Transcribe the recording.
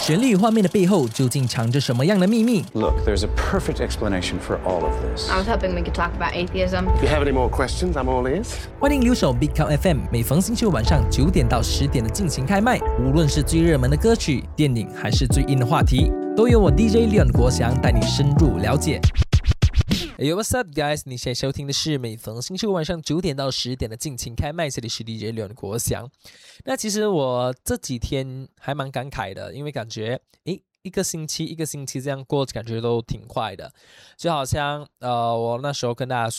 旋律画面的背后究竟藏着什么样的秘密？ Look, there's a perfect explanation for all of this. I was hoping we could talk about atheism. If you have any more questions, I'm all ears. 欢迎留守 Big Count FM， 每逢星期五晚上9点到10点的尽情开麦，无论是最热门的歌曲、电影，还是最硬的话题，都由我 DJ Leon 国祥带你深入了解。Hey, what's up, guys？ 你现在收听的是每逢星期五晚上9点到10点的尽情开麦，这里是 DJ Leon 国祥。那其实我这几天还蛮感慨的，因为感觉一个星期这样过，感觉都挺快的。就好像我那时候跟大家